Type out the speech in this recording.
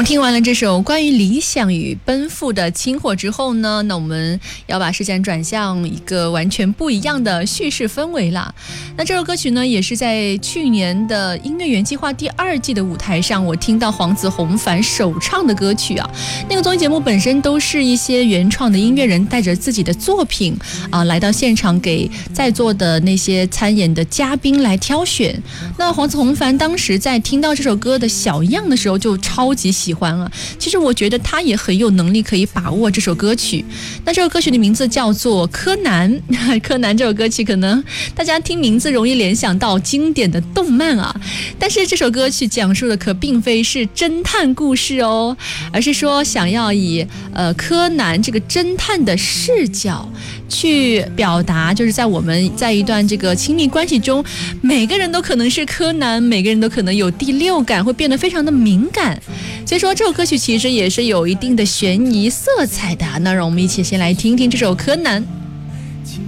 们听完了这首关于理想与奔赴的轻火之后呢，那我们要把视线转向一个完全不一样的叙事氛围啦。那这首歌曲呢，也是在去年的音乐园计划第2季的舞台上，我听到黄子弘凡首唱的歌曲啊。那个综艺节目本身都是一些原创的音乐人带着自己的作品来到现场给在座的那些参演的嘉宾来挑选。那黄子弘凡当时在听到这首歌的小样的时候就超级喜欢啊。其实我觉得他也很有能力可以把握这首歌曲。那这首歌曲的名字叫做《柯南》。柯南这首歌曲可能大家听名字容易联想到经典的动漫啊，但是这首歌曲讲述的可并非是侦探故事哦，而是说想要以柯南这个侦探的视角去表达，就是在我们在一段这个亲密关系中，每个人都可能是柯南，每个人都可能有第六感，会变得非常的敏感。所以说这首歌曲其实也是有一定的悬疑色彩的。那让我们一起先来听听这首柯南。